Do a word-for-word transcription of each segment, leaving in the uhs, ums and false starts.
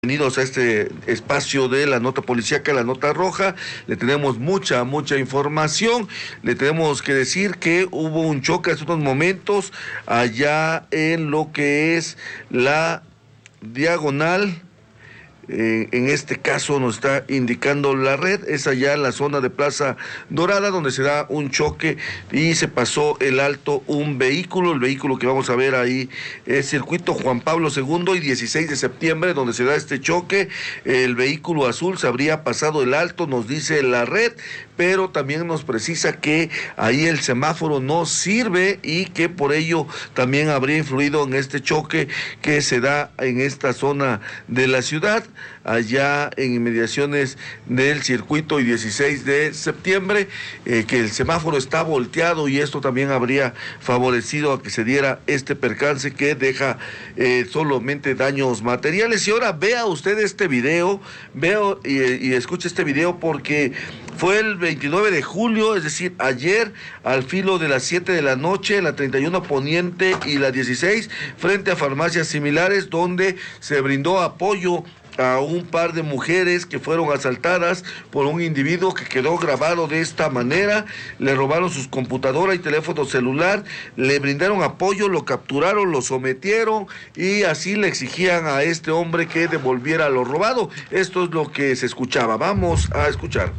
Bienvenidos a este espacio de la nota policíaca, la nota roja. Le tenemos mucha, mucha información. Le tenemos que decir que hubo un choque hace unos momentos allá en lo que es la diagonal. Eh, en este caso nos está indicando la red, es allá en la zona de Plaza Dorada, donde se da un choque y se pasó el alto un vehículo. El vehículo que vamos a ver ahí es circuito Juan Pablo segundo y dieciséis de septiembre, donde se da este choque. El vehículo azul se habría pasado el alto, nos dice la red, pero también nos precisa que ahí el semáforo no sirve y que por ello también habría influido en este choque que se da en esta zona de la ciudad, allá en inmediaciones del circuito y dieciséis de septiembre, eh, que el semáforo está volteado y esto también habría favorecido a que se diera este percance que deja eh, solamente daños materiales. Y ahora vea usted este video, veo y, y escuche este video porque fue el veintinueve de julio, es decir, ayer, al filo de las siete de la noche, en la treinta y uno Poniente y la dieciséis, frente a farmacias similares, donde se brindó apoyo a un par de mujeres que fueron asaltadas por un individuo que quedó grabado de esta manera. Le robaron sus computadoras y teléfono celular, le brindaron apoyo, lo capturaron, lo sometieron y así le exigían a este hombre que devolviera lo robado. Esto es lo que se escuchaba. Vamos a escuchar.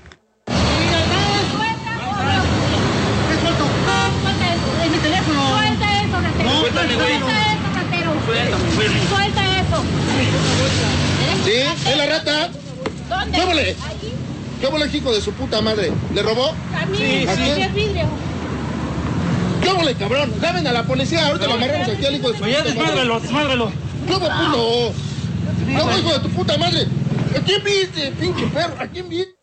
¿Sí? ¿Es la rata? ¿Dónde? ¿Qué vole? Allí. ¿Qué vole, hijo de su puta madre? ¿Le robó? A mí, sí, ¿a sí. quién? ¿Qué vidrio? ¿Qué vole, cabrón? Llamen a la policía, ahorita lo amarramos aquí al hijo de su Oye, puta madre. desmádralo, desmádralo. ¿Qué va, puto? ¿Qué, hijo de tu puta madre? ¿A quién viste, pinche perro? ¿A quién viste?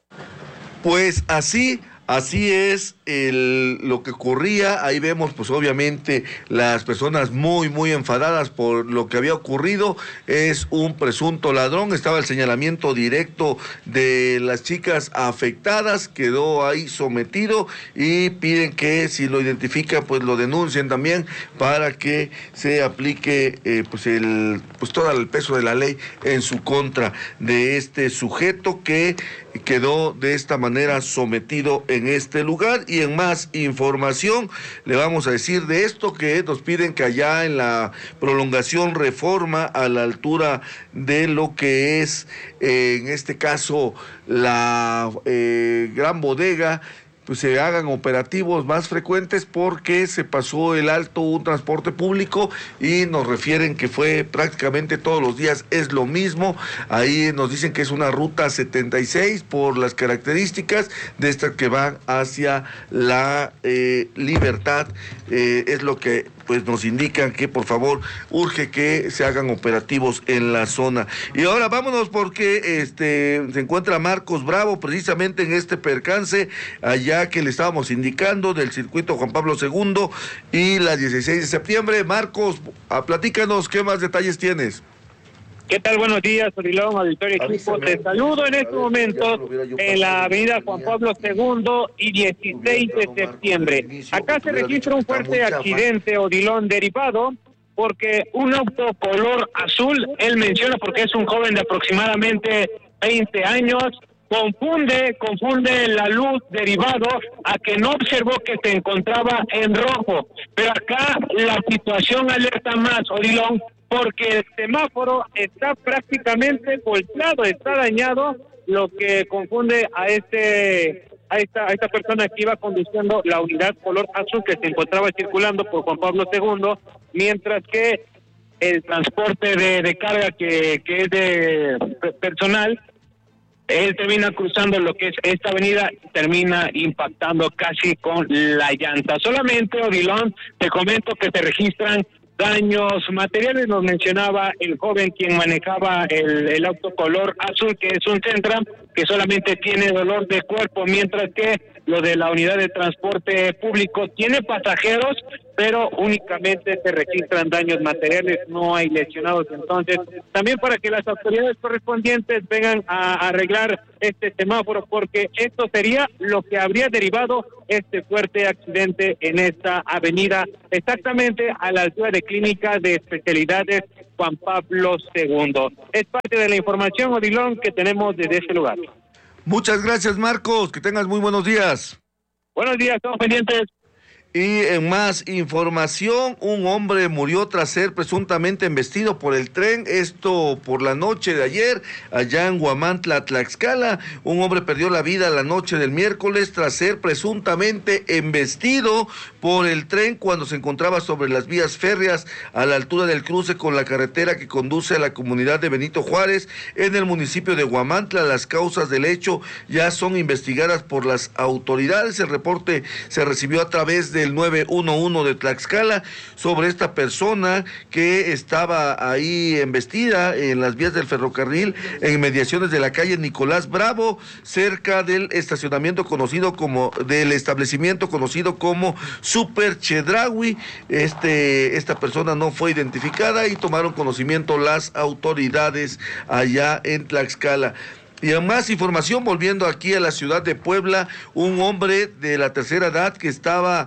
Pues así... Así es el, lo que ocurría. Ahí vemos pues obviamente las personas muy muy enfadadas por lo que había ocurrido. Es un presunto ladrón, estaba el señalamiento directo de las chicas afectadas, quedó ahí sometido y piden que si lo identifican pues lo denuncien también para que se aplique eh, pues el pues todo el peso de la ley en su contra de este sujeto que quedó de esta manera sometido en este lugar. Y en más información le vamos a decir de esto, que nos piden que allá en la prolongación Reforma, a la altura de lo que es eh, en este caso la eh, Gran Bodega, pues se hagan operativos más frecuentes porque se pasó el alto un transporte público y nos refieren que fue prácticamente todos los días es lo mismo. Ahí nos dicen que es una ruta setenta y seis por las características de estas que van hacia la eh, Libertad, eh, es lo que pues nos indican que por favor urge que se hagan operativos en la zona. Y ahora vámonos porque este se encuentra Marcos Bravo precisamente en este percance allá que le estábamos indicando del circuito Juan Pablo segundo y la dieciséis de septiembre. Marcos, platícanos qué más detalles tienes. ¿Qué tal? Buenos días, Odilon, auditorio equipo. Te saludo en estos momentos en la avenida Juan Pablo segundo y dieciséis de septiembre. Acá se registra un fuerte accidente, Odilon, derivado porque un auto color azul, él menciona porque es un joven de aproximadamente veinte años, confunde, confunde la luz derivado a que no observó que se encontraba en rojo. Pero acá la situación alerta más, Odilon, porque el semáforo está prácticamente volteado, está dañado, lo que confunde a este a esta a esta persona que iba conduciendo la unidad color azul que se encontraba circulando por Juan Pablo segundo, mientras que el transporte de, de carga que, que es de personal, él termina cruzando lo que es esta avenida y termina impactando casi con la llanta. Solamente, Odilon, te comento que se registran daños materiales. Nos mencionaba el joven quien manejaba el, el auto color azul, que es un Centra, que solamente tiene dolor de cuerpo, mientras que lo de la unidad de transporte público. Tiene pasajeros, pero únicamente se registran daños materiales, no hay lesionados. Entonces, también para que las autoridades correspondientes vengan a arreglar este semáforo, porque esto sería lo que habría derivado este fuerte accidente en esta avenida, exactamente a la altura de Clínica de Especialidades Juan Pablo segundo. Es parte de la información, Odilon, que tenemos desde ese lugar. Muchas gracias, Marcos, que tengas muy buenos días. Buenos días, estamos pendientes. Y en más información, un hombre murió tras ser presuntamente embestido por el tren, esto por la noche de ayer, allá en Huamantla, Tlaxcala. Un hombre perdió la vida la noche del miércoles tras ser presuntamente embestido por el tren cuando se encontraba sobre las vías férreas a la altura del cruce con la carretera que conduce a la comunidad de Benito Juárez en el municipio de Huamantla. Las causas del hecho ya son investigadas por las autoridades. El reporte se recibió a través de el nueve uno uno de Tlaxcala sobre esta persona que estaba ahí embestida en las vías del ferrocarril en inmediaciones de la calle Nicolás Bravo, cerca del estacionamiento conocido como, del establecimiento conocido como Super Chedraui. Este, esta persona no fue identificada y tomaron conocimiento las autoridades allá en Tlaxcala. Y en más información, volviendo aquí a la ciudad de Puebla, un hombre de la tercera edad que estaba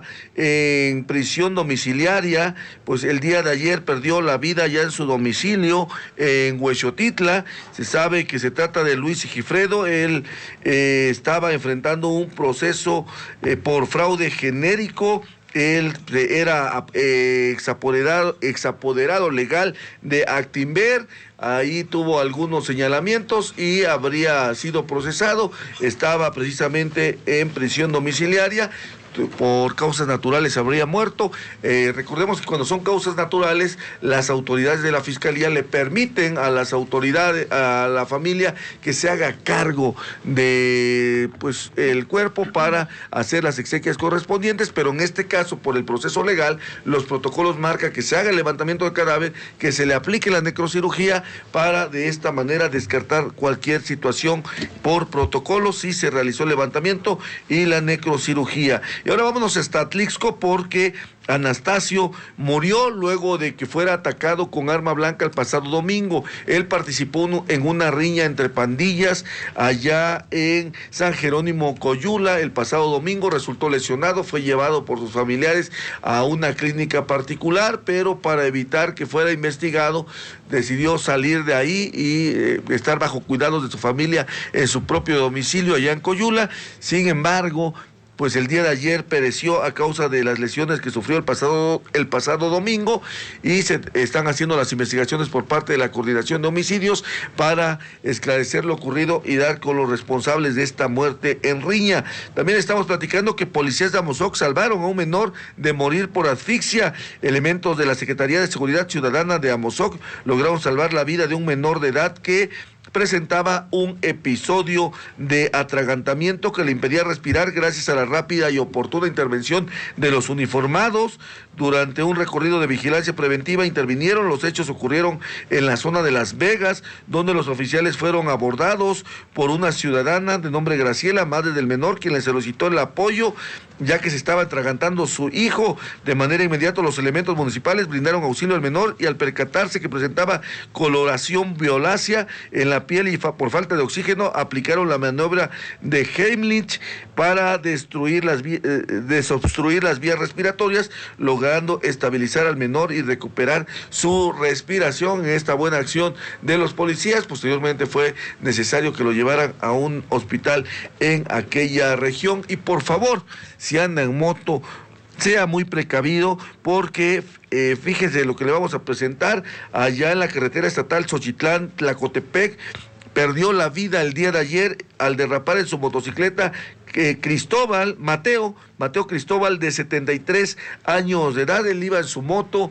en prisión domiciliaria, pues el día de ayer perdió la vida ya en su domicilio en Huexotitla. Se sabe que se trata de Luis Sigifredo. Él eh, estaba enfrentando un proceso eh, por fraude genérico. Él era eh, exapoderado, exapoderado legal de Actinver. Ahí tuvo algunos señalamientos y habría sido procesado. Estaba precisamente en prisión domiciliaria. Por causas naturales habría muerto. Eh, recordemos que cuando son causas naturales, las autoridades de la Fiscalía le permiten a las autoridades, a la familia, que se haga cargo de pues el cuerpo para hacer las exequias correspondientes, pero en este caso, por el proceso legal, los protocolos marcan que se haga el levantamiento del cadáver, que se le aplique la necrocirugía para de esta manera descartar cualquier situación por protocolo. Sí se realizó el levantamiento y la necrocirugía. Y ahora vámonos hasta Atlixco porque Anastasio murió luego de que fuera atacado con arma blanca el pasado domingo. Él participó en una riña entre pandillas allá en San Jerónimo Coyula el pasado domingo, resultó lesionado, fue llevado por sus familiares a una clínica particular, pero para evitar que fuera investigado, decidió salir de ahí y eh, estar bajo cuidados de su familia en su propio domicilio allá en Coyula. Sin embargo, pues el día de ayer pereció a causa de las lesiones que sufrió el pasado, el pasado domingo, y se están haciendo las investigaciones por parte de la Coordinación de Homicidios para esclarecer lo ocurrido y dar con los responsables de esta muerte en riña. También estamos platicando que policías de Amozoc salvaron a un menor de morir por asfixia. Elementos de la Secretaría de Seguridad Ciudadana de Amozoc lograron salvar la vida de un menor de edad que presentaba un episodio de atragantamiento que le impedía respirar. Gracias a la rápida y oportuna intervención de los uniformados, durante un recorrido de vigilancia preventiva intervinieron. Los hechos ocurrieron en la zona de Las Vegas, donde los oficiales fueron abordados por una ciudadana de nombre Graciela, madre del menor, quien le solicitó el apoyo, ya que se estaba atragantando su hijo. De manera inmediata, los elementos municipales brindaron auxilio al menor y al percatarse que presentaba coloración violácea en la piel y fa- por falta de oxígeno, aplicaron la maniobra de Heimlich para destruir las vi- eh, desobstruir las vías respiratorias, logrando estabilizar al menor y recuperar su respiración. En esta buena acción de los policías, posteriormente fue necesario que lo llevaran a un hospital en aquella región. Y por favor, si anda en moto, sea muy precavido, porque eh, fíjese lo que le vamos a presentar allá en la carretera estatal Xochitlán-Tlacotepec. Perdió la vida el día de ayer al derrapar en su motocicleta eh, Cristóbal, Mateo, Mateo Cristóbal, de setenta y tres años de edad. Él iba en su moto,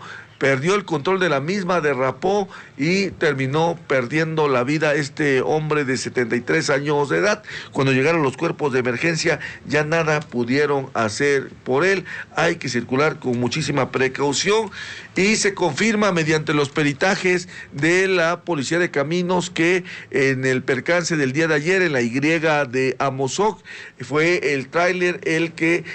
perdió el control de la misma, derrapó y terminó perdiendo la vida este hombre de setenta y tres años de edad. Cuando llegaron los cuerpos de emergencia ya nada pudieron hacer por él. Hay que circular con muchísima precaución y se confirma mediante los peritajes de la Policía de Caminos que en el percance del día de ayer en la Y de Amozoc fue el tráiler el que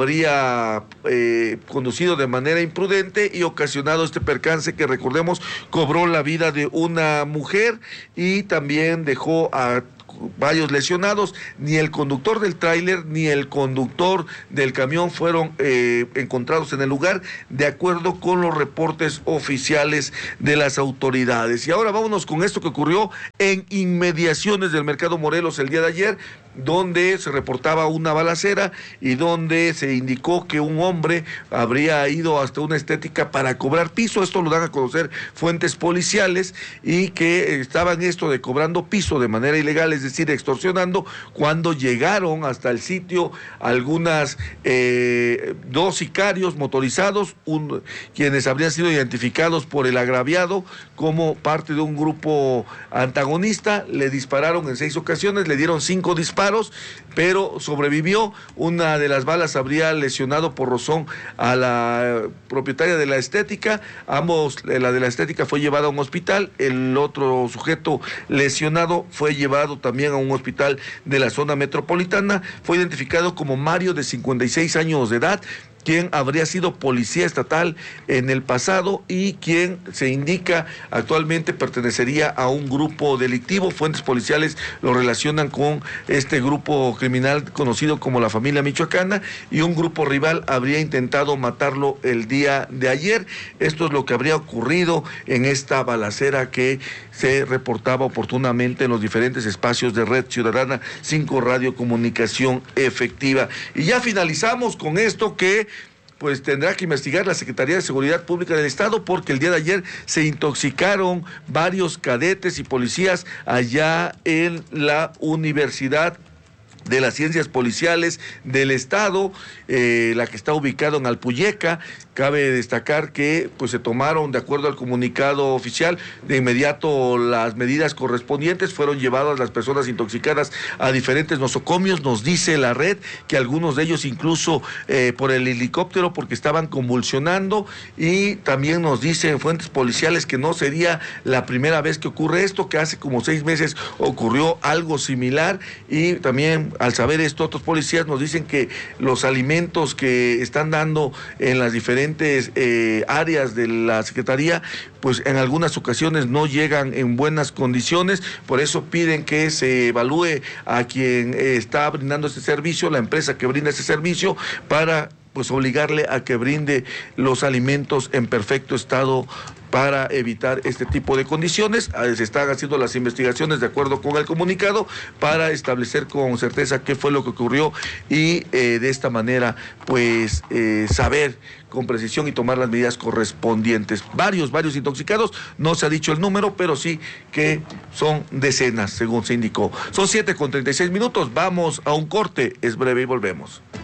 habría eh, conducido de manera imprudente y ocasionado este percance que, recordemos, cobró la vida de una mujer y también dejó a varios lesionados. Ni el conductor del tráiler ni el conductor del camión fueron eh, encontrados en el lugar, de acuerdo con los reportes oficiales de las autoridades. Y ahora vámonos con esto que ocurrió en inmediaciones del Mercado Morelos el día de ayer, donde se reportaba una balacera y donde se indicó que un hombre habría ido hasta una estética para cobrar piso. Esto lo dan a conocer fuentes policiales, y que estaban esto de cobrando piso de manera ilegal, es decir, extorsionando, cuando llegaron hasta el sitio algunas eh, dos sicarios motorizados, un, quienes habrían sido identificados por el agraviado como parte de un grupo antagonista. Le dispararon en seis ocasiones, le dieron cinco disparos, pero sobrevivió. Una de las balas habría lesionado por rozón a la propietaria de la estética. Ambos, la de la estética fue llevada a un hospital, el otro sujeto lesionado fue llevado también a un hospital de la zona metropolitana. Fue identificado como Mario, de cincuenta y seis años de edad, quien habría sido policía estatal en el pasado y quien se indica actualmente pertenecería a un grupo delictivo. Fuentes policiales lo relacionan con este grupo criminal conocido como la Familia Michoacana, y un grupo rival habría intentado matarlo el día de ayer. Esto es lo que habría ocurrido en esta balacera que se reportaba oportunamente en los diferentes espacios de Red Ciudadana cinco Radio Comunicación Efectiva. Y ya finalizamos con esto que pues tendrá que investigar la Secretaría de Seguridad Pública del Estado, porque el día de ayer se intoxicaron varios cadetes y policías allá en la Universidad de las Ciencias Policiales del Estado, eh, la que está ubicada en Alpuyeca. Cabe destacar que pues se tomaron, de acuerdo al comunicado oficial, de inmediato las medidas correspondientes. Fueron llevadas las personas intoxicadas a diferentes nosocomios. Nos dice la red que algunos de ellos incluso eh, por el helicóptero, porque estaban convulsionando, y también nos dicen fuentes policiales que no sería la primera vez que ocurre esto, que hace como seis meses ocurrió algo similar. Y también, al saber esto, otros policías nos dicen que los alimentos que están dando en las diferentes eh, áreas de la Secretaría, pues en algunas ocasiones no llegan en buenas condiciones. Por eso piden que se evalúe a quien eh, está brindando este servicio, la empresa que brinda este servicio, para pues obligarle a que brinde los alimentos en perfecto estado para evitar este tipo de condiciones. Se están haciendo las investigaciones de acuerdo con el comunicado para establecer con certeza qué fue lo que ocurrió y eh, de esta manera pues eh, saber con precisión y tomar las medidas correspondientes. Varios, varios intoxicados, no se ha dicho el número, pero sí que son decenas, según se indicó. Son siete con treinta y seis minutos, vamos a un corte, es breve y volvemos.